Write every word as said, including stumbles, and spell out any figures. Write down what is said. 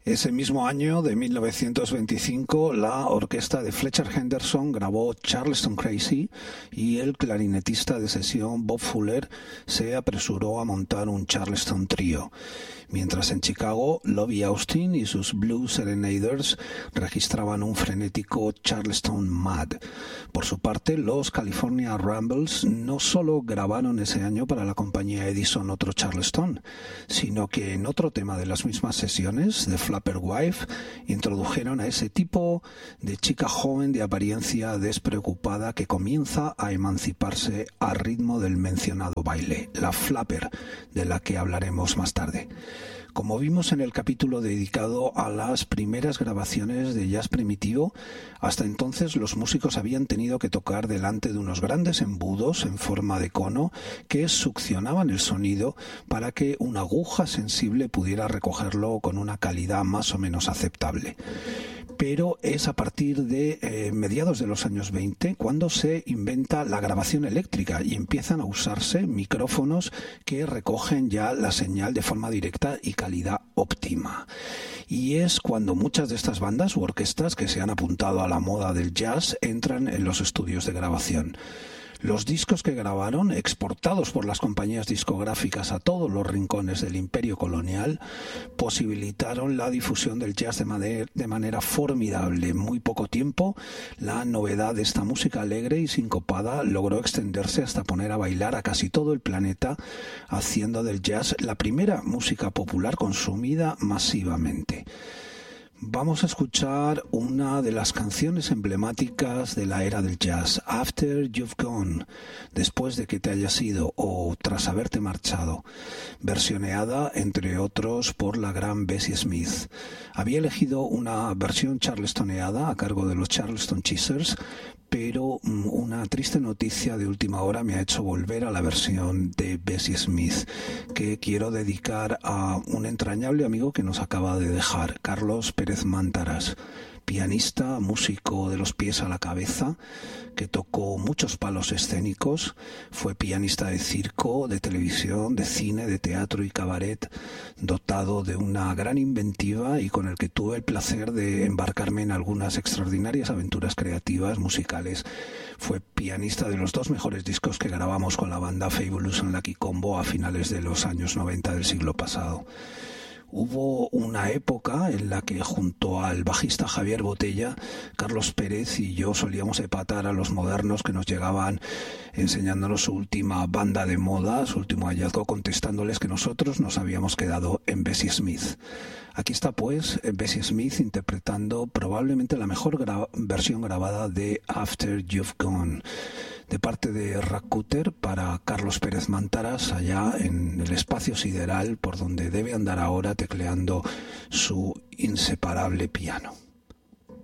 Ese mismo año de mil novecientos veinticinco, la orquesta de Fletcher Henderson grabó Charleston Crazy y el clarinetista de sesión Bob Fuller se apresuró a montar un Charleston Trio. Mientras en Chicago, Lovie Austin y sus Blues Serenaders registraban un frenético Charleston Mad. Por su parte, los California Rambles no solo grabaron ese año para la compañía Edison otro Charleston, sino que en otro tema de las mismas sesiones, The Flapper Wife, introdujeron a ese tipo de chica joven de apariencia despreocupada que comienza a emanciparse al ritmo del mencionado baile, la Flapper, de la que hablaremos más tarde. Como vimos en el capítulo dedicado a las primeras grabaciones de jazz primitivo, hasta entonces los músicos habían tenido que tocar delante de unos grandes embudos en forma de cono que succionaban el sonido para que una aguja sensible pudiera recogerlo con una calidad más o menos aceptable. Pero es a partir de eh, mediados de los años veinte cuando se inventa la grabación eléctrica y empiezan a usarse micrófonos que recogen ya la señal de forma directa y calidad óptima. Y es cuando muchas de estas bandas u orquestas que se han apuntado a la moda del jazz entran en los estudios de grabación. Los discos que grabaron, exportados por las compañías discográficas a todos los rincones del imperio colonial, posibilitaron la difusión del jazz de manera, de manera formidable. En muy poco tiempo, la novedad de esta música alegre y sincopada logró extenderse hasta poner a bailar a casi todo el planeta, haciendo del jazz la primera música popular consumida masivamente. Vamos a escuchar una de las canciones emblemáticas de la era del jazz, After You've Gone, después de que te hayas ido o tras haberte marchado, versioneada, entre otros, por la gran Bessie Smith. Había elegido una versión charlestoneada a cargo de los Charleston Cheezers, pero una triste noticia de última hora me ha hecho volver a la versión de Bessie Smith, que quiero dedicar a un entrañable amigo que nos acaba de dejar, Carlos Pérez Mántaras, pianista, músico de los pies a la cabeza, que tocó muchos palos escénicos, fue pianista de circo, de televisión, de cine, de teatro y cabaret, dotado de una gran inventiva y con el que tuve el placer de embarcarme en algunas extraordinarias aventuras creativas musicales. Fue pianista de los dos mejores discos que grabamos con la banda Fabulous and Lucky Combo a finales de los años noventa del siglo pasado. Hubo una época en la que junto al bajista Javier Botella, Carlos Pérez y yo solíamos epatar a los modernos que nos llegaban enseñándonos su última banda de moda, su último hallazgo, contestándoles que nosotros nos habíamos quedado en Bessie Smith. Aquí está pues Bessie Smith interpretando probablemente la mejor gra- versión grabada de After You've Gone, de parte de Rack-Cutter para Carlos Pérez Mántaras, allá en el espacio sideral por donde debe andar ahora tecleando su inseparable piano.